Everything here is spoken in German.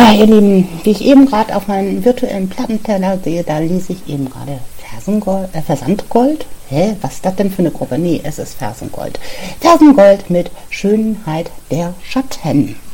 Ja, ihr Lieben, wie ich eben gerade auf meinen virtuellen Plattenteller sehe, da lese ich eben gerade Versandgold. Hä, was ist das denn für eine Gruppe? Nee, es ist Fersengold. Fersengold mit Schönheit der Schatten.